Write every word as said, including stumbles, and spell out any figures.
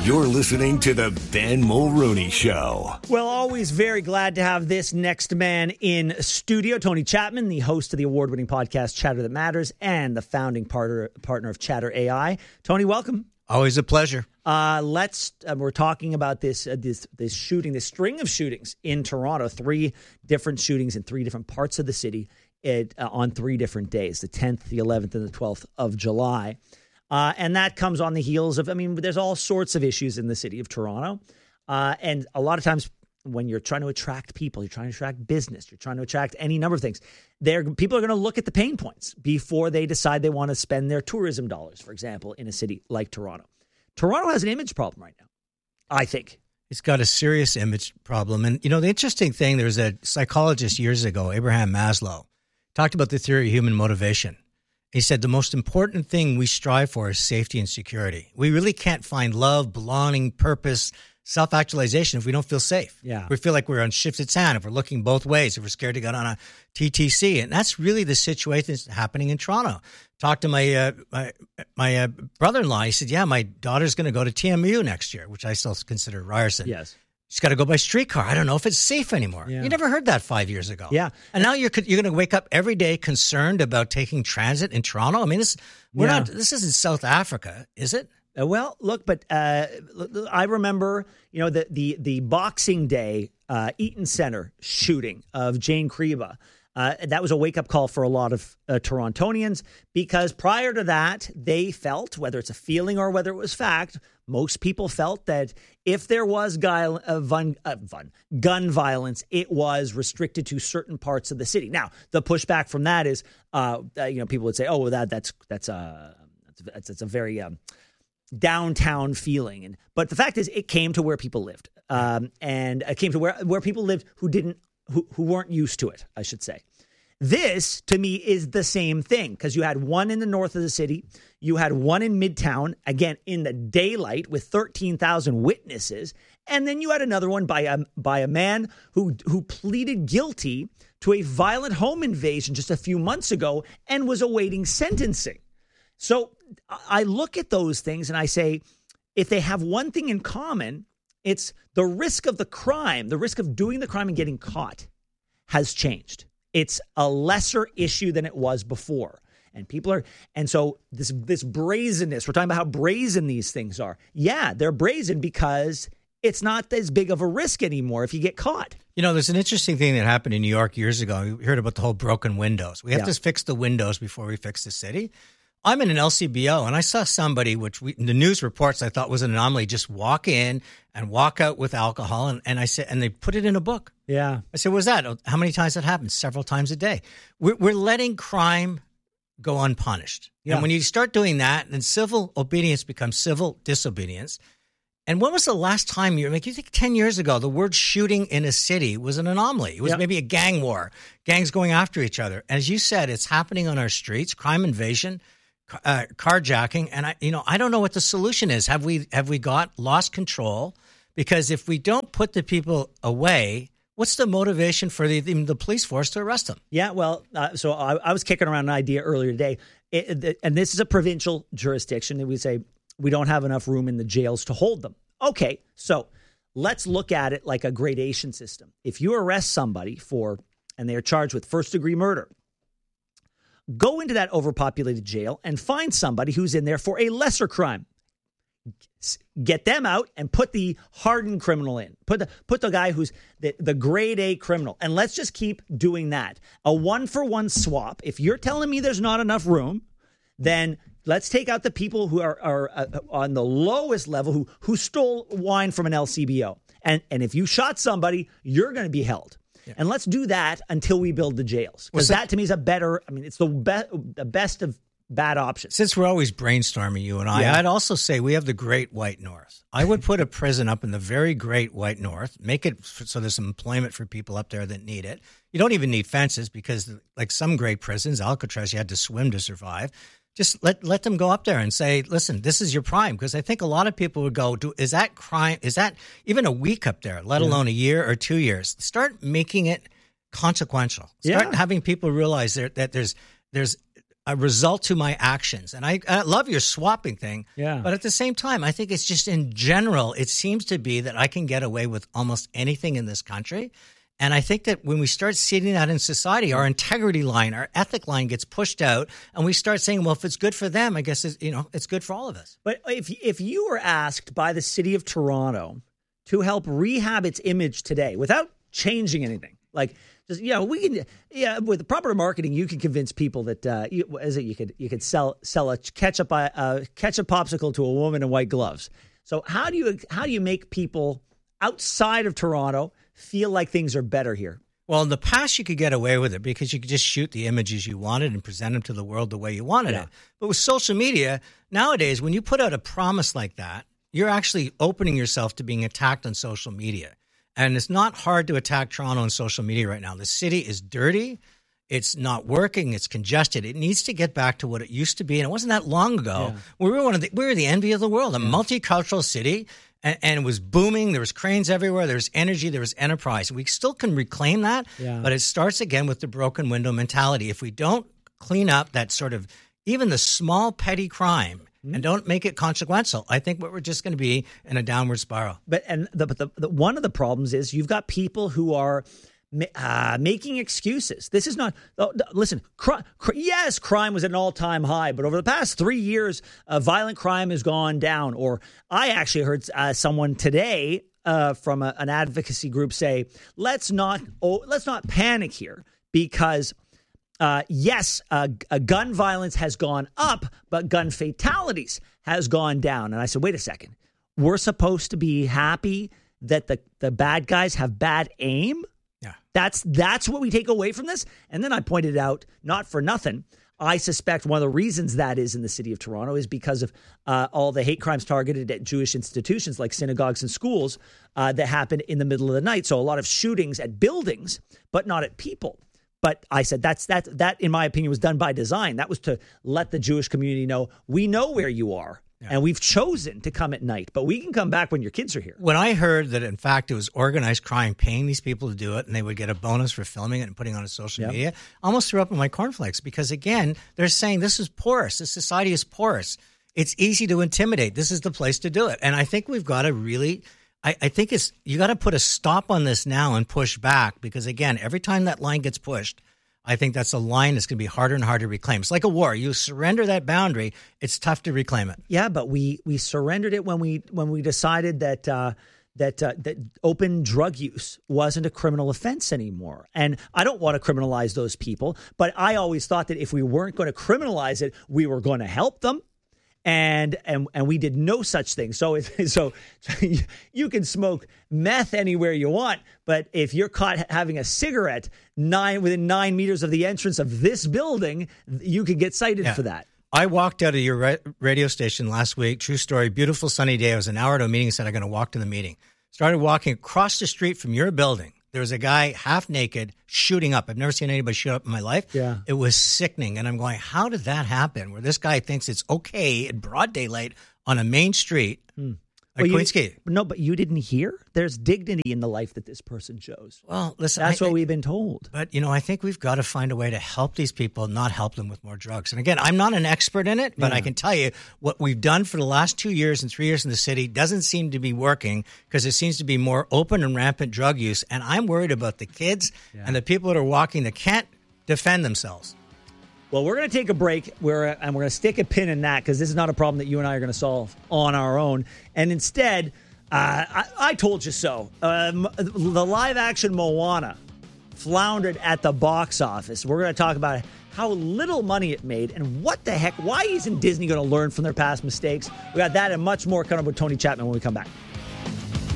You're listening to the Ben Mulrooney Show. Well, always very glad to have this next man in studio. Tony Chapman, the host of the award-winning podcast Chatter That Matters and the founding partner, partner of Chatter A I. Tony, welcome. Always a pleasure. Uh, let's. Uh, we're talking about this uh, this this shooting, this string of shootings in Toronto. Three different shootings in three different parts of the city it, uh, on three different days: the tenth, the eleventh, and the twelfth of July. Uh, and that comes on the heels of. I mean, there's all sorts of issues in the city of Toronto, uh, and a lot of times when you're trying to attract people, you're trying to attract business, you're trying to attract any number of things. There, people are going to look at the pain points before they decide they want to spend their tourism dollars, for example, in a city like Toronto. Toronto has an image problem right now, I think. It's got a serious image problem. And, you know, the interesting thing, there was a psychologist years ago, Abraham Maslow, talked about the theory of human motivation. He said the most important thing we strive for is safety and security. We really can't find love, belonging, purpose, self-actualization if we don't feel safe. Yeah. We feel like we're on shifted sand, if we're looking both ways, if we're scared to get on a T T C. And that's really the situation that's happening in Toronto. Talked to my uh, my, my uh, brother-in-law. He said, yeah, my daughter's going to go to T M U next year, which I still consider Ryerson. Yes. She's got to go by streetcar. I don't know if it's safe anymore. Yeah. You never heard that five years ago. Yeah. And now you're you're going to wake up every day concerned about taking transit in Toronto. I mean, this we're Yeah. not. This isn't South Africa, is it? Uh, well, look, but uh, I remember, you know, the the the Boxing Day uh, Eaton Center shooting of Jane Kriba. Uh, that was a wake-up call for a lot of uh, Torontonians, because prior to that, they felt, whether it's a feeling or whether it was fact, most people felt that if there was guy, uh, vun, uh, vun, gun violence, it was restricted to certain parts of the city. Now, the pushback from that is, uh, uh, you know, people would say, "Oh, well, that that's that's a that's, that's a very um, downtown feeling." And but the fact is, it came to where people lived, um, and it came to where where people lived who didn't. Who, who weren't used to it, I should say. This, to me, is the same thing, because you had one in the north of the city. You had one in Midtown, again, in the daylight with thirteen thousand witnesses. And then you had another one by a, by a man who, who pleaded guilty to a violent home invasion just a few months ago and was awaiting sentencing. So I look at those things and I say, if they have one thing in common, it's the risk of the crime, the risk of doing the crime and getting caught has changed. It's a lesser issue than it was before. And people are, and so this this brazenness, we're talking about how brazen these things are. Yeah, they're brazen because it's not as big of a risk anymore if you get caught. You know, there's an interesting thing that happened in New York years ago. We heard about the whole broken windows. We have Yeah. to fix the windows before we fix the city. I'm in an L C B O, and I saw somebody, which we, the news reports I thought was an anomaly, just walk in and walk out with alcohol, and, and I said, and they put it in a book. Yeah. I said, "What's that? How many times that happens? Several times a day." We're, we're letting crime go unpunished. Yeah. And when you start doing that, then civil obedience becomes civil disobedience. And when was the last time you like? You think ten years ago, the word shooting in a city was an anomaly. It was Yep. maybe a gang war, gangs going after each other. As you said, it's happening on our streets, crime invasion. Uh, carjacking, and I, you know, I don't know what the solution is. Have we have we got lost control? Because if we don't put the people away, what's the motivation for the the, the police force to arrest them? Yeah, well, uh, so I, I was kicking around an idea earlier today, it, it, and this is a provincial jurisdiction, and we say we don't have enough room in the jails to hold them. Okay, so let's look at it like a gradation system. If you arrest somebody for, and they are charged with first-degree murder, go into that overpopulated jail and find somebody who's in there for a lesser crime. Get them out and put the hardened criminal in. Put the put the guy who's the, the grade A criminal. And let's just keep doing that. A one-for-one swap. If you're telling me there's not enough room, then let's take out the people who are, are uh, on the lowest level who, who stole wine from an L C B O. And, and if you shot somebody, you're going to be held. Yeah. And let's do that until we build the jails. Because that, to me, is a better, I mean, it's the, be- the best of bad options. Since we're always brainstorming, you and I, Yeah. I'd also say we have the Great White North. I would put a prison up in the very Great White North, make it so there's some employment for people up there that need it. You don't even need fences because, like some great prisons, Alcatraz, you had to swim to survive. Just let let them go up there and say, listen, this is your prime. Because I think a lot of people would go, do, is that crime? Is that even a week up there, let alone a year or two years? Start making it consequential. Start Yeah. having people realize there, that there's there's a result to my actions. And I, I love your swapping thing. Yeah. But at the same time, I think it's just in general, it seems to be that I can get away with almost anything in this country. And I think that when we start seeing that in society, our integrity line, our ethic line gets pushed out, and we start saying, well, if it's good for them, I guess it's, you know, it's good for all of us. But if if you were asked by the city of Toronto to help rehab its image today without changing anything, like just, you know, we can, yeah, with the proper marketing, you can convince people that, uh, you, what is it, you could you could sell sell a ketchup uh, ketchup popsicle to a woman in white gloves. So how do you how do you make people outside of Toronto feel like things are better here? Well, in the past, you could get away with it because you could just shoot the images you wanted and present them to the world the way you wanted Yeah. it. But with social media, nowadays, when you put out a promise like that, you're actually opening yourself to being attacked on social media. And it's not hard to attack Toronto on social media right now. The city is dirty. It's not working. It's congested. It needs to get back to what it used to be. And it wasn't that long ago. Yeah. We were one of the, we were the envy of the world, a yeah. multicultural city. And, and it was booming. There was cranes everywhere. There was energy. There was enterprise. We still can reclaim that, Yeah. but it starts again with the broken window mentality. If we don't clean up that sort of even the small petty crime mm-hmm. and don't make it consequential, I think we're just going to be in a downward spiral. But and the, but the, the one of the problems is you've got people who are uh, making excuses. This is not. Oh, listen, cri- cr- yes, crime was at an all-time high, but over the past three years, uh, violent crime has gone down. Or I actually heard uh, someone today uh, from a, an advocacy group say, "Let's not oh, let's not panic here because." Uh, yes, uh, uh, gun violence has gone up, but gun fatalities has gone down. And I said, wait a second. We're supposed to be happy that the, the bad guys have bad aim? Yeah. That's that's what we take away from this? And then I pointed out, not for nothing, I suspect one of the reasons that is in the city of Toronto is because of uh, all the hate crimes targeted at Jewish institutions like synagogues and schools uh, that happen in the middle of the night. So a lot of shootings at buildings, but not at people. But I said that's that that in my opinion was done by design. That was to let the Jewish community know we know where you are yeah. and we've chosen to come at night, but we can come back when your kids are here. When I heard that in fact it was organized crime paying these people to do it and they would get a bonus for filming it and putting it on social yep. media, I almost threw up in my cornflakes because again, they're saying this is porous. This society is porous. It's easy to intimidate. This is the place to do it. And I think we've got to really I, I think it's you got to put a stop on this now and push back because, again, every time that line gets pushed, I think that's a line that's going to be harder and harder to reclaim. It's like a war. You surrender that boundary, it's tough to reclaim it. Yeah, but we we surrendered it when we when we decided that uh, that uh, that open drug use wasn't a criminal offense anymore. And I don't want to criminalize those people, but I always thought that if we weren't going to criminalize it, we were going to help them. And and and we did no such thing. So it, so you can smoke meth anywhere you want, but if you're caught having a cigarette nine within nine meters of the entrance of this building, you can get cited yeah. for that. I walked out of your ra- radio station last week. True story. Beautiful sunny day. I was an hour to a meeting. Said I'm going to walk to the meeting. Started walking across the street from your building. There was a guy half naked shooting up. I've never seen anybody shoot up in my life. Yeah. It was sickening. And I'm going, how did that happen? Where this guy thinks it's okay in broad daylight on a main street. Hmm. Like well, Queens Quay. No, but you didn't hear? There's dignity in the life that this person chose. Well, listen. That's I, what I, we've been told. But, you know, I think we've got to find a way to help these people, not help them with more drugs. And again, I'm not an expert in it, but yeah. I can tell you what we've done for the last two years and three years in the city doesn't seem to be working because it seems to be more open and rampant drug use. And I'm worried about the kids yeah. and the people that are walking that can't defend themselves. Well, we're going to take a break we're, and we're going to stick a pin in that because this is not a problem that you and I are going to solve on our own. And instead... Uh, I, I told you so. Um, the live-action Moana floundered at the box office. We're going to talk about how little money it made and what the heck, why isn't Disney going to learn from their past mistakes? We got that and much more coming up with Tony Chapman when we come back.